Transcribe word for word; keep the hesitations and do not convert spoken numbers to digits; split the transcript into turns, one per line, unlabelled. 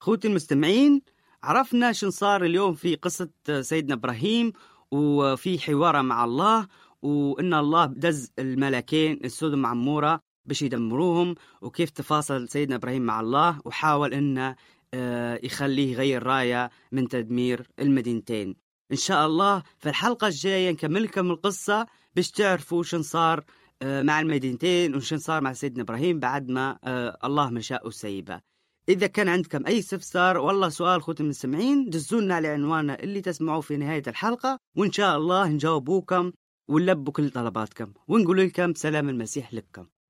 خوتي المستمعين، عرفنا شن صار اليوم في قصة سيدنا إبراهيم وفي حواره مع الله، وإن الله دز الملكين السودم عمورة باش يدمروهم، وكيف تفاصل سيدنا إبراهيم مع الله وحاول إنه يخليه يغير راية من تدمير المدينتين. إن شاء الله في الحلقة الجاية نكمل لكم القصة باش تعرفوا شن صار مع المدينتين وشن صار مع سيدنا إبراهيم بعد ما الله ما شاء سيبه. إذا كان عندكم أي استفسار والله سؤال خوتي المستمعين، دزونا على عنواننا اللي تسمعوه في نهاية الحلقة، وإن شاء الله نجاوبوكم ونلبوا كل طلباتكم ونقول لكم سلام المسيح لكم.